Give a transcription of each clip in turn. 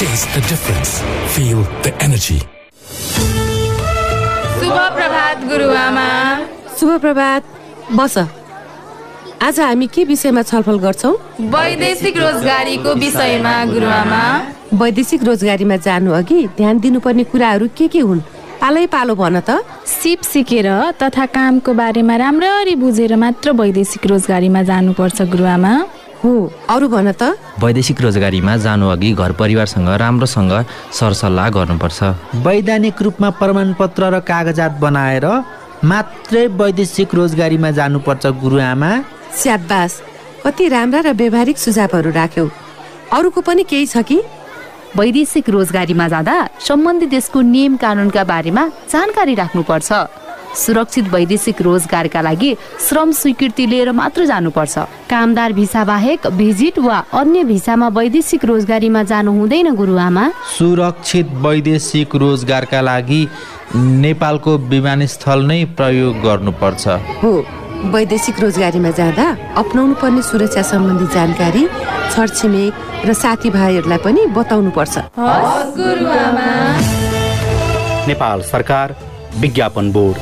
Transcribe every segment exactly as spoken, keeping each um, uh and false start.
Taste the difference. Feel the energy. शुभ प्रभात गुरुआमा। शुभ प्रभात। बस आज हामी के विषयमा छलफल गर्छौं? वैदेशिक रोजगारीको विषयमा गुरुआमा। वैदेशिक रोजगारीमा जानु अघि ध्यान दिनुपर्ने कुराहरू के के हुन्? पालै पालो भन त। सिप सिकेर तथा कामको बारेमा राम्ररी बुझेर मात्र वैदेशिक रोजगारीमा जानुपर्छ गुरुआमा। हो, अरू भन त। वैदेशिक रोजगारीमा जानु अघि घर परिवारसँग राम्रोसँग सरसल्लाह गर्नुपर्छ। वैधानिक रूपमा प्रमाणपत्र र कागजात बनाएर मात्रै वैदेशिक रोजगारीमा जानुपर्छ गुरुआमा। स्याबास, कति राम्रा र व्यवहारिक सुझावहरू राख्यौ। अरूको पनि केही छ कि? वैदेशिक रोजगारीमा जाँदा सम्बन्धित देशको नियम कानुनका बारेमा जानकारी राख्नुपर्छ। सुरक्षित वैदेशिक रोजगारका लागि श्रम स्वीकृति लिएर मात्र जानुपर्छ। कामदार भिसा बाहेक भिजिट वा अन्य भिसामा वैदेशिक रोजगारीमा जानु हुँदैन गुरुआमा। सुरक्षित वैदेशिक रोजगारका लागि नेपालको विमानस्थल नै प्रयोग गर्नुपर्छ। हो, वैदेशिक रोजगारीमा जाँदा अपनाउनु पर्ने सुरक्षा सम्बन्धी जानकारी छरछिमेक र साथीभाइहरूलाई पनि बताउनु पर्छ। हस् गुरुआमा। नेपाल सरकार विज्ञापन बोर्ड।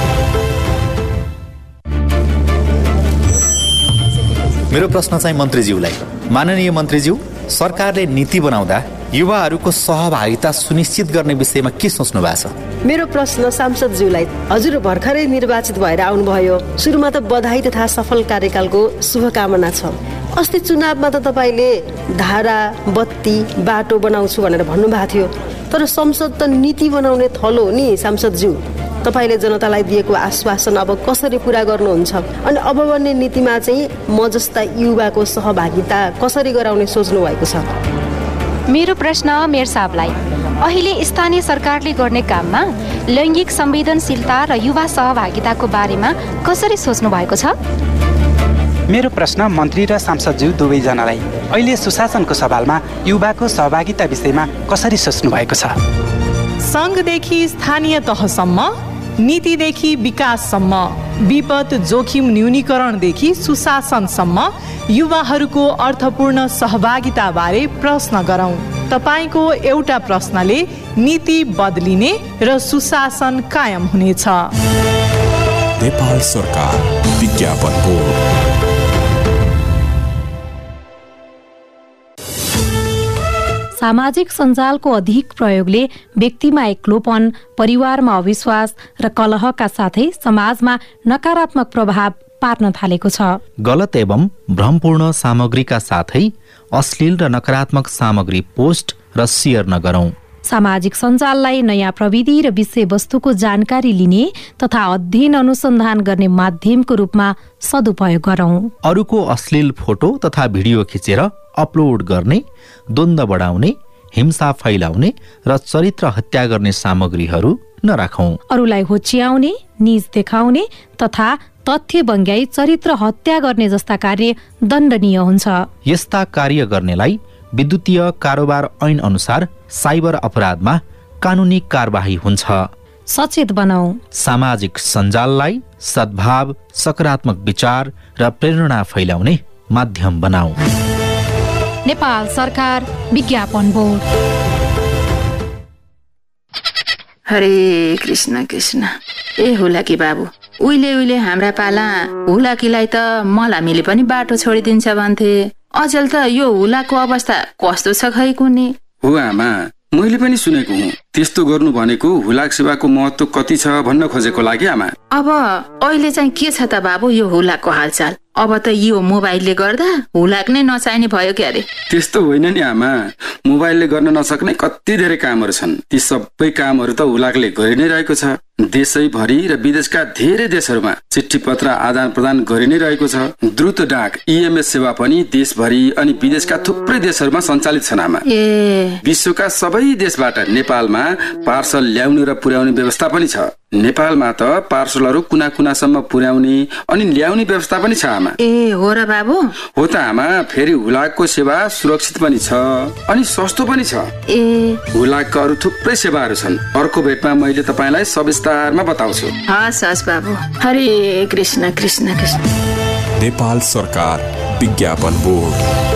मेरो प्रश्न चाहिँ मन्त्रीज्यूलाई। माननीय मन्त्रीज्यू, सरकारले नीति बनाउँदा युवाहरूको सहभागिता सुनिश्चित गर्ने विषयमा के सोच्नु भएको छ? मेरो प्रश्न सांसदज्यूलाई। हजुर भर्खरै निर्वाचित भएर आउनुभयो। सुरुमा त बधाई तथा सफल कार्यकालको शुभकामना छ। अस्ति चुनावमा त तपाईँले धारा, बत्ती, बाटो बनाउँछु भनेर भन्नुभएको थियो। तर संसद त नीति बनाउने थलो हो नि सांसदज्यू। तपाईँले जनतालाई दिएको आश्वासन अब कसरी पुरा गर्नुहुन्छ? अनि अब बन्ने नीतिमा चाहिँ म जस्ता युवाको सहभागिता कसरी गराउने सोच्नु भएको छ? मेरो प्रश्न मेयर साहबलाई। अहिले स्थानीय सरकारले गर्ने काममा लैङ्गिक संवेदनशीलता र युवा सहभागिताको बारेमा कसरी सोच्नु भएको छ? मेरो प्रश्न मन्त्री र सांसदज्यू दुवैजनालाई। अहिले सुशासनको सवालमा युवाको सहभागिता विषयमा कसरी सोच्नु भएको छ? सङ्घदेखि स्थानीय तहसम्म, नीतिदेखि विकाससम्म, विपद जोखिम न्यूनीकरणदेखि सुशासनसम्म युवाहरूको अर्थपूर्ण सहभागिताबारे प्रश्न गरौँ। तपाईँको एउटा प्रश्नले नीति बदलिने र सुशासन कायम हुनेछ। नेपाल सरकार विज्ञापन बोर्ड। सामाजिक सञ्जालको अधिक प्रयोगले व्यक्तिमा एक्लोपन, परिवारमा अविश्वास र कलहका साथै समाजमा नकारात्मक प्रभाव पार्न थालेको छ। गलत एवं भ्रमपूर्ण सामग्रीका साथै अश्लील र नकारात्मक सामग्री पोस्ट र सेयर नगरौं। सामाजिक सञ्जाललाई नयाँ प्रविधि र विषयवस्तुको जानकारी लिने तथा अध्ययन अनुसन्धान गर्ने माध्यमको रूपमा सदुपयोग गरौं। अरूको अश्लील फोटो तथा भिडियो खिचेर अपलोड गर्ने, द्वन्द्व बढाउने, हिंसा फैलाउने र चरित्र हत्या गर्ने सामग्रीहरू नराखौं। अरूलाई होच्याउने, निज देखाउने तथा तथ्य बङ्ग्याई चरित्र हत्या गर्ने जस्ता कार्य दण्डनीय हुन्छ। यस्ता कार्य गर्नेलाई विद्युतीय कारोबार ऐन अनुसार साइबर अपराधमा कानुनी कारबाही हुन्छ। सचेत बनाऊ। सामाजिक सञ्जाललाई सद्भाव, सकारात्मक विचार र प्रेरणा फैलाउने माध्यम बनाऊ। नेपाल सरकार विज्ञापन बोर्ड। हरे कृष्ण कृष्ण। ए हुलाकी बाबु, उहिले उहिले हाम्रा पाला हुलाकीलाई त मलामीले पनि बाटो छोडिदिन्छ भन्थे। अचेल त यो हुलाको अवस्था कस्तो छ खै कुनी? हो आमा, मैले पनि सुनेको हुँ। त्यस्तो गर्नु भनेको हुलाक सेवाको महत्व कति छ भन्न खोजेको लागि आमा। अब अहिले चाहिँ के छ त बाबु यो हुलाकको हालचाल? अब त यो मोबाइलले गर्दा हुलाक नै नचाहिने भयो क्या रे? त्यस्तो होइन नि आमा, मोबाइलले गर्न नसक्ने कति धेरै कामहरू छन्। ती सबै कामहरू त हुलाकले गरि नै रहेको छ। देशैभरि र विदेशका धेरै देशहरूमा चिठी पत्र आदान प्रदान गरि नै रहेको छ। द्रुत डाक ईएमएस सेवा पनि देशभरि अनि विदेशका थुप्रै देशहरूमा सञ्चालित छन् आमा। ए विश्वका सबै देशबाट नेपालमा पार्सल ल्याउने र पुर्याउने व्यवस्था पनि छ। नेपालमा त पार्सलहरू कुना कुनासम्म पुर्याउने अनि ल्याउने व्यवस्था पनि छ आमा। ए हो र बाबु? हो त आमा। फेरि हुलाकको सेवा सुरक्षित पनि छ अनि सस्तो पनि छ। ए हुलाकका अरू थुप्रै सेवाहरू छन्। अर्को भेटमा मैले तपाईँलाई सविस्तारमा बताउँछु। हस् हस् बाबु। हरे कृष्ण कृष्ण कृष्ण। नेपाल सरकार विज्ञापन बोर्ड।